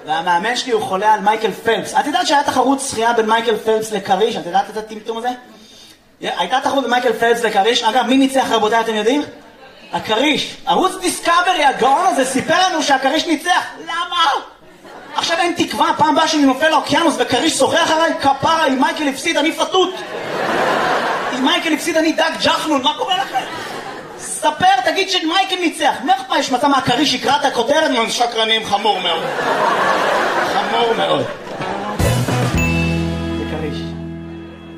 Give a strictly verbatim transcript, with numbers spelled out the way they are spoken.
והמאמן שלי הוא חולה על מייקל פלפס. את יודעת שהיה תחרות שחייה בין מייקל פלפס לקריש? את יודעת את הטמטום הזה? הייתה תחרות בין מייקל פלפס לקריש. אגב, מי ניצח רבותיי, אתם יודעים? הקריש. ערוץ דיסקאברי, הגאון הזה, סיפר לנו שהקריש ניצח. למה? עכשיו אין תקווה, פעם באה שאני נופל לאוקיינוס וקריש שוחח עליי, כפרה, אם מייקל הפסיד אני פתות. אם מייקל הפסיד אני דג ג'חנון, מה קורה לכם? ספר, תגיד שמייקל ניצח. מה יש מצא מהקריש יקרא את הכותרת? שקרנים, חמור מאוד. חמור מאוד.